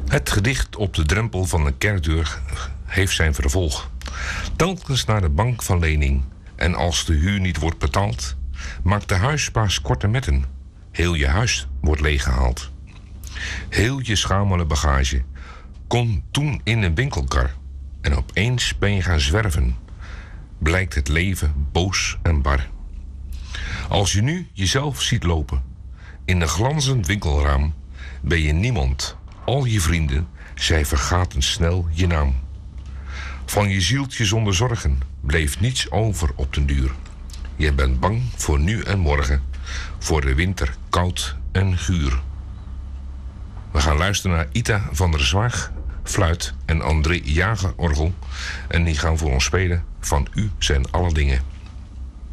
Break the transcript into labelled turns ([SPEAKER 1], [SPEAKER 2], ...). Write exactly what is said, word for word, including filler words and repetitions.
[SPEAKER 1] Het gedicht op de drempel van de kerkdeur heeft zijn vervolg. Telkens naar de bank van lening. En als de huur niet wordt betaald, maakt de huisbaas korte metten. Heel je huis wordt leeggehaald. Heel je schamele bagage kon toen in een winkelkar. En opeens ben je gaan zwerven. Blijkt het leven boos en bar. Als je nu jezelf ziet lopen in een glanzend winkelraam, ben je niemand. Al je vrienden, zij vergaten snel je naam. Van je zieltje zonder zorgen bleef niets over op den duur. Je bent bang voor nu en morgen, voor de winter koud en guur. We gaan luisteren naar Ita van der Zwaag, fluit, en André Jager, orgel. En die gaan voor ons spelen Van U zijn alle dingen.